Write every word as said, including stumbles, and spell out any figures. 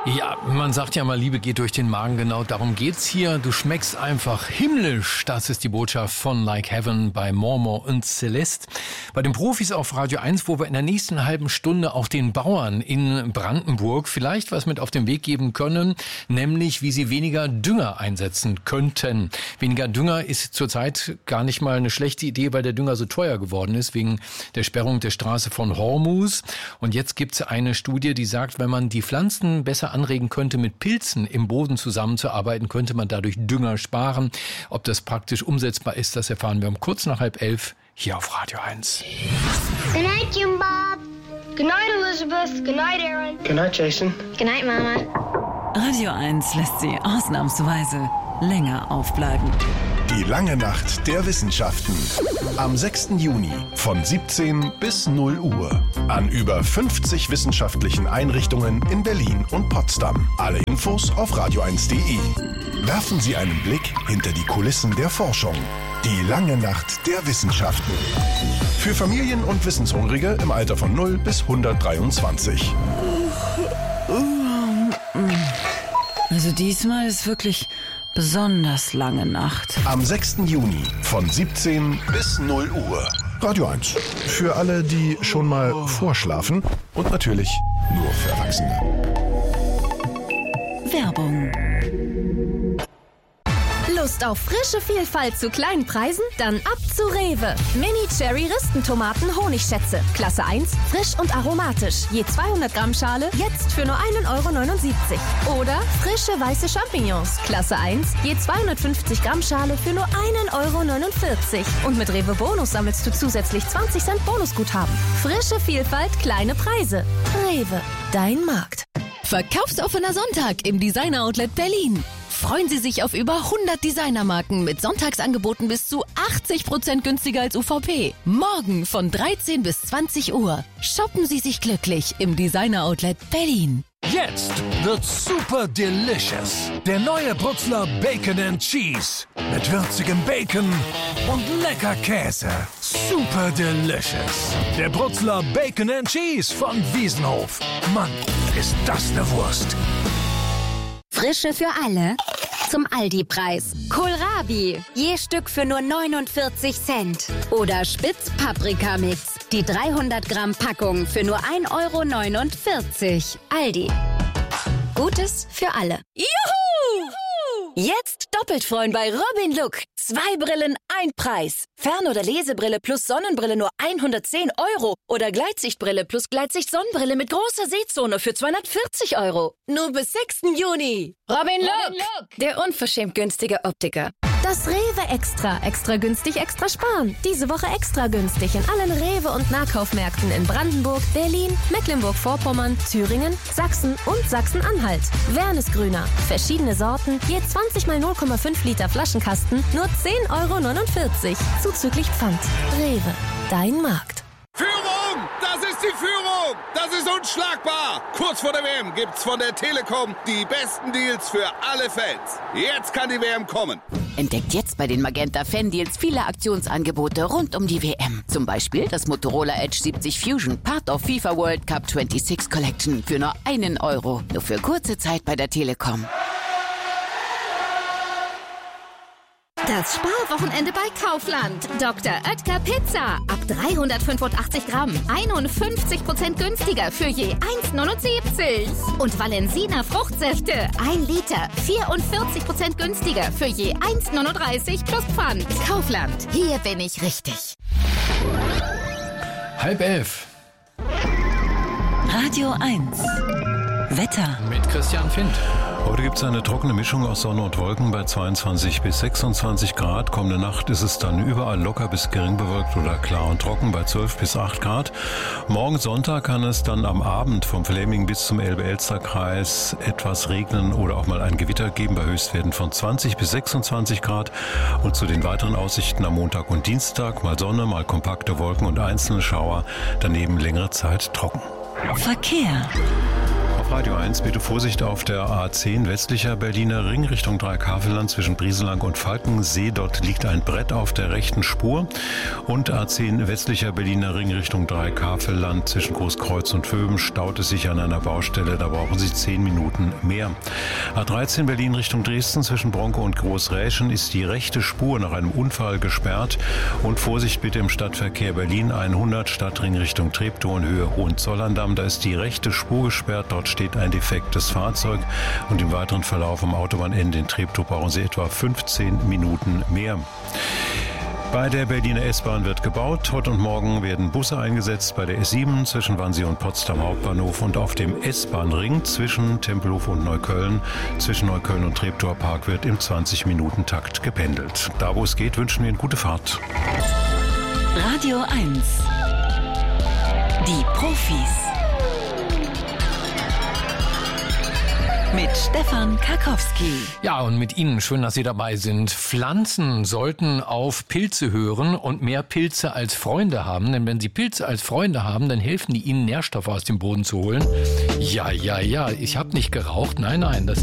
Ja, man sagt ja mal, Liebe geht durch den Magen, genau darum geht's hier. Du schmeckst einfach himmlisch, das ist die Botschaft von Like Heaven bei Mormor und Celeste. Bei den Profis auf Radio eins, wo wir in der nächsten halben Stunde auch den Bauern in Brandenburg vielleicht was mit auf den Weg geben können, nämlich wie sie weniger Dünger einsetzen könnten. Weniger Dünger ist zurzeit gar nicht mal eine schlechte Idee, weil der Dünger so teuer geworden ist, wegen der Sperrung der Straße von Hormuz. Und jetzt gibt's eine Studie, die sagt, wenn man die Pflanzen besser anregen könnte, mit Pilzen im Boden zusammenzuarbeiten, könnte man dadurch Dünger sparen. Ob das praktisch umsetzbar ist, das erfahren wir um kurz nach halb elf hier auf Radio eins. Good night, Jim Bob. Good night, Elizabeth. Good night, Aaron. Good night, Jason. Good night, Mama. Radio eins lässt Sie ausnahmsweise länger aufbleiben. Die lange Nacht der Wissenschaften. Am sechsten Juni von siebzehn bis null Uhr. An über fünfzig wissenschaftlichen Einrichtungen in Berlin und Potsdam. Alle Infos auf radio eins punkt de. Werfen Sie einen Blick hinter die Kulissen der Forschung. Die lange Nacht der Wissenschaften. Für Familien und Wissenshungrige im Alter von null bis hundertdreiundzwanzig. Also diesmal ist wirklich besonders lange Nacht. Am sechsten Juni von siebzehn bis null Uhr. Radio eins. Für alle, die schon mal vorschlafen und natürlich nur für Erwachsene. Werbung. Lust auf frische Vielfalt zu kleinen Preisen? Dann ab zu Rewe. Mini-Cherry-Ristentomaten Honigschätze. Klasse eins, frisch und aromatisch. Je zweihundert Gramm Schale, jetzt für nur ein Euro neunundsiebzig. Oder frische weiße Champignons. Klasse eins, je zweihundertfünfzig Gramm Schale für nur ein Euro neunundvierzig. Und mit Rewe Bonus sammelst du zusätzlich zwanzig Cent Bonusguthaben. Frische Vielfalt, kleine Preise. Rewe, dein Markt. Verkaufsoffener Sonntag im Designer Outlet Berlin. Freuen Sie sich auf über hundert Designermarken mit Sonntagsangeboten bis zu achtzig Prozent günstiger als U V P. Morgen von dreizehn bis zwanzig Uhr. Shoppen Sie sich glücklich im Designer Outlet Berlin. Jetzt wird's super delicious. Der neue Brutzler Bacon and Cheese. Mit würzigem Bacon und lecker Käse. Super delicious. Der Brutzler Bacon and Cheese von Wiesenhof. Mann, ist das eine Wurst. Frische für alle zum Aldi-Preis. Kohlrabi, je Stück für nur neunundvierzig Cent. Oder Spitz-Paprika-Mix, die dreihundert Gramm Packung für nur ein Euro neunundvierzig. Aldi. Gutes für alle. Juhu! Jetzt doppelt freuen bei Robin Look. Zwei Brillen, ein Preis. Fern- oder Lesebrille plus Sonnenbrille nur hundertzehn Euro. Oder Gleitsichtbrille plus Gleitsicht-Sonnenbrille mit großer Sehzone für zweihundertvierzig Euro. Nur bis sechsten Juni. Robin Look, Robin Look. Der unverschämt günstige Optiker. Das Rewe Extra. Extra günstig, extra sparen. Diese Woche extra günstig in allen Rewe- und Nahkaufmärkten in Brandenburg, Berlin, Mecklenburg-Vorpommern, Thüringen, Sachsen und Sachsen-Anhalt. Wernesgrüner. Verschiedene Sorten, je zwanzig mal null Komma fünf Liter Flaschenkasten, nur zehn Euro neunundvierzig. Zuzüglich Pfand. Rewe. Dein Markt. Führung! Das ist die Führung! Das ist unschlagbar! Kurz vor der W M gibt's von der Telekom die besten Deals für alle Fans. Jetzt kann die W M kommen. Entdeckt jetzt bei den Magenta Fan Deals viele Aktionsangebote rund um die W M. Zum Beispiel das Motorola Edge siebzig Fusion, Part of FIFA World Cup sechsundzwanzig Collection für nur einen Euro. Nur für kurze Zeit bei der Telekom. Das Sparwochenende bei Kaufland. Doktor Oetker Pizza. Ab dreihundertfünfundachtzig Gramm. einundfünfzig Prozent günstiger für je eins neunundsiebzig. Und Valensina Fruchtsäfte. ein Liter. vierundvierzig Prozent günstiger für je eins neununddreißig plus Pfand. Kaufland. Hier bin ich richtig. Halb elf. Radio eins. Wetter. Mit Christian Findt. Heute gibt es eine trockene Mischung aus Sonne und Wolken bei zweiundzwanzig bis sechsundzwanzig Grad. Kommende Nacht ist es dann überall locker bis gering bewölkt oder klar und trocken bei zwölf bis acht Grad. Morgen Sonntag kann es dann am Abend vom Fläming bis zum Elbe-Elster-Kreis etwas regnen oder auch mal ein Gewitter geben bei Höchstwerten von zwanzig bis sechsundzwanzig Grad. Und zu den weiteren Aussichten am Montag und Dienstag mal Sonne, mal kompakte Wolken und einzelne Schauer. Daneben längere Zeit trocken. Verkehr. auf Radio eins, bitte Vorsicht auf der A zehn westlicher Berliner Ring Richtung Dreikafelland zwischen Brieselang und Falkensee. Dort liegt ein Brett auf der rechten Spur. Und A zehn westlicher Berliner Ring Richtung Dreikafelland zwischen Großkreuz und Vöben staut es sich an einer Baustelle. Da brauchen Sie zehn Minuten mehr. A dreizehn Berlin Richtung Dresden zwischen Bronco und Großräschen ist die rechte Spur nach einem Unfall gesperrt. Und Vorsicht bitte im Stadtverkehr Berlin hundert Stadtring Richtung Treptow in Höhe Hohenzollern-Damm. Da ist die rechte Spur gesperrt. Dort steht ein defektes Fahrzeug. Und im weiteren Verlauf am Autobahnende in Treptow brauchen Sie etwa fünfzehn Minuten mehr. Bei der Berliner S-Bahn wird gebaut. Heute und morgen werden Busse eingesetzt bei der S sieben zwischen Wannsee und Potsdam Hauptbahnhof und auf dem S-Bahn-Ring zwischen Tempelhof und Neukölln. Zwischen Neukölln und Treptower Park wird im zwanzig-Minuten-Takt gependelt. Da, wo es geht, wünschen wir eine gute Fahrt. Radio eins. Die Profis. Mit Stefan Karkowski. Ja, und mit Ihnen, schön, dass Sie dabei sind. Pflanzen sollten auf Pilze hören und mehr Pilze als Freunde haben. Denn wenn Sie Pilze als Freunde haben, dann helfen die Ihnen, Nährstoffe aus dem Boden zu holen. Ja, ja, ja, ich habe nicht geraucht. Nein, nein, das